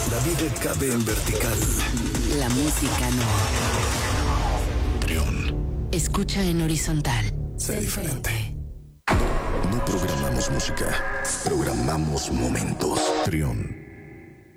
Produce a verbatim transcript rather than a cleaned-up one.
La vida cabe en vertical. La música no. Trión. Escucha en horizontal. Sé diferente. No programamos música, programamos momentos. Trión.